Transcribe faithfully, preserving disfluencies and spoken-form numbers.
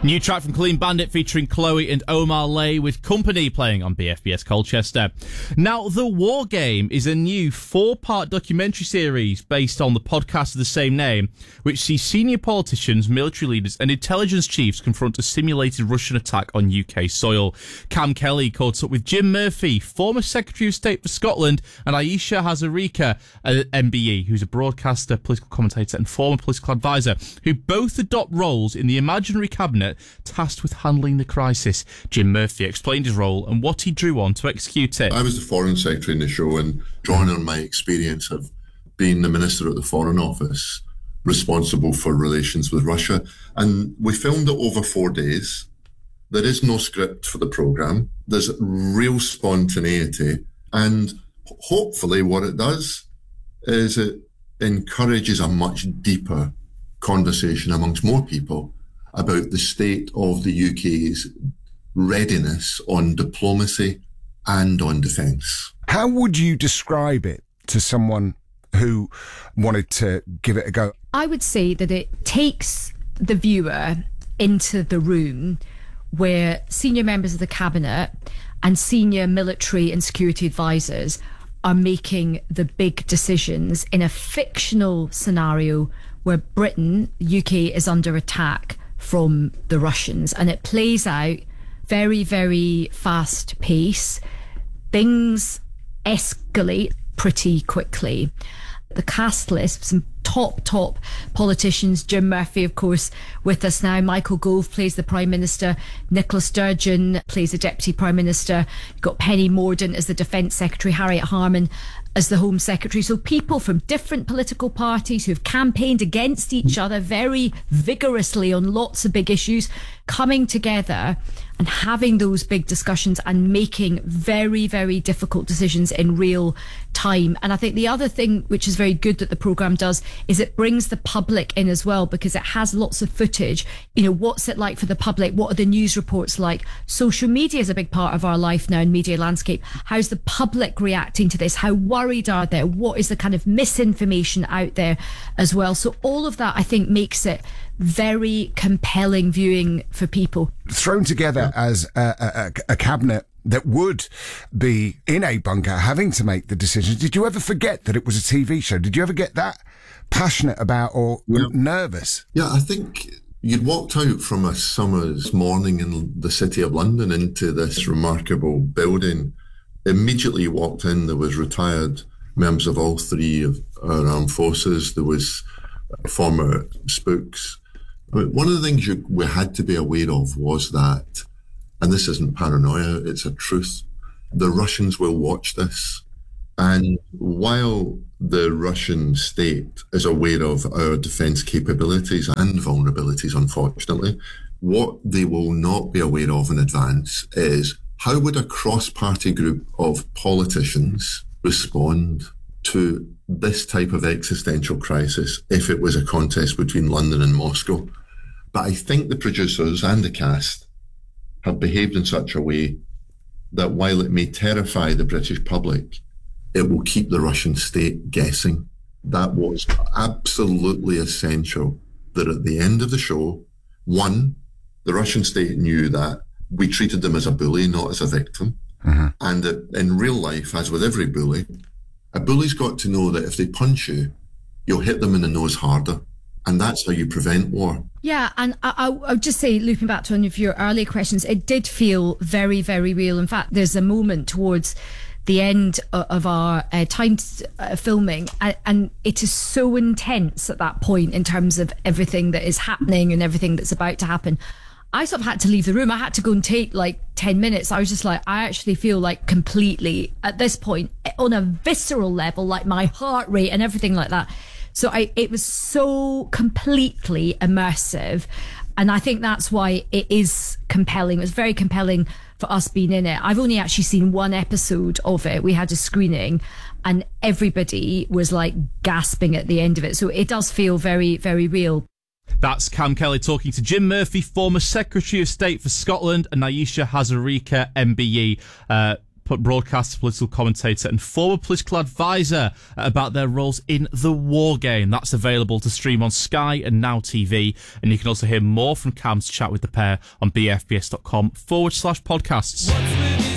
New track from Clean Bandit featuring Chloe and Omar Lay with Company playing on B F B S Colchester. Now, The War Game is a new four-part documentary series based on the podcast of the same name, which sees senior politicians, military leaders and intelligence chiefs confront a simulated Russian attack on U K soil. Cam Kelly caught up with Jim Murphy, former Secretary of State for Scotland, and Ayesha Hazarika, uh, M B E, who's a broadcaster, political commentator and former political advisor, who both adopt roles in the imaginary cabinet tasked with handling the crisis. Jim Murphy explained his role and what he drew on to execute it. I was the Foreign Secretary in the show, and drawing on my experience of being the Minister at the Foreign Office, responsible for relations with Russia. And we filmed it over four days. There is no script for the programme. There's real spontaneity. And hopefully what it does is it encourages a much deeper conversation amongst more people about the state of the U K's readiness on diplomacy and on defence. How would you describe it to someone who wanted to give it a go? I would say that it takes the viewer into the room where senior members of the cabinet and senior military and security advisors are making the big decisions in a fictional scenario where Britain, U K, is under attack from the Russians, and it plays out very, very fast pace. Things escalate pretty quickly. The cast list, some top, top politicians. Jim Murphy, of course, with us now. Michael Gove plays the Prime Minister. Nicola Sturgeon plays the Deputy Prime Minister. You've got Penny Mordaunt as the Defence Secretary, Harriet Harman as the Home Secretary. So people from different political parties who've campaigned against each other very vigorously on lots of big issues, coming together and having those big discussions and making very, very difficult decisions in real time. And I think the other thing which is very good that the programme does is it brings the public in as well, because it has lots of footage. You know, what's it like for the public? What are the news reports like? Social media is a big part of our life now in media landscape. How's the public reacting to this? How worried are they? What is the kind of misinformation out there as well? So all of that, I think, makes it very compelling viewing for people. Thrown together as a, a, a cabinet that would be in a bunker having to make the decisions. Did you ever forget that it was a T V show? Did you ever get that passionate about or yeah. nervous? Yeah, I think you'd walked out from a summer's morning in the City of London into this remarkable building. Immediately you walked in, there was retired members of all three of our armed forces. There was former spooks. I mean, one of the things you, we had to be aware of was that, and this isn't paranoia, it's a truth, the Russians will watch this. And while the Russian state is aware of our defence capabilities and vulnerabilities, unfortunately, what they will not be aware of in advance is how would a cross-party group of politicians respond to this type of existential crisis if it was a contest between London and Moscow. But I think the producers and the cast have behaved in such a way that while it may terrify the British public, it will keep the Russian state guessing. That was absolutely essential, that at the end of the show, one, the Russian state knew that we treated them as a bully, not as a victim. Mm-hmm. And that in real life, as with every bully, a bully's got to know that if they punch you, you'll hit them in the nose harder. And that's how you prevent war. Yeah, and I, I, I would just say, looping back to one of your earlier questions, it did feel very, very real. In fact, there's a moment towards the end of our uh, time uh, filming, and, and it is so intense at that point in terms of everything that is happening and everything that's about to happen. I sort of had to leave the room. I had to go and take like ten minutes. I was just like, I actually feel like completely at this point on a visceral level, like my heart rate and everything like that. So I, it was so completely immersive. And I think that's why it is compelling. It was very compelling for us being in it. I've only actually seen one episode of it. We had a screening and everybody was like gasping at the end of it. So it does feel very, very real. That's Cam Kelly talking to Jim Murphy, former Secretary of State for Scotland, and Ayesha Hazarika, M B E. Uh, broadcaster, political commentator, and former political advisor about their roles in The War Game. That's available to stream on Sky and Now T V. And you can also hear more from Cam's chat with the pair on bfbs.com forward slash podcasts.